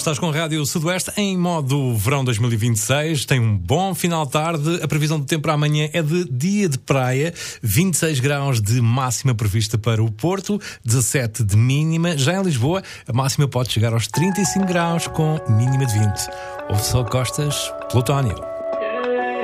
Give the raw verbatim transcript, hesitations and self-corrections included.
Estás com a Rádio Sudoeste em modo verão dois mil e vinte e seis. Tem um bom final de tarde. A previsão do tempo para amanhã é de dia de praia. vinte e seis graus de máxima prevista para o Porto, dezassete de mínima. Já em Lisboa, a máxima pode chegar aos trinta e cinco graus com mínima de vinte. Ouve só Costas, Plutónio.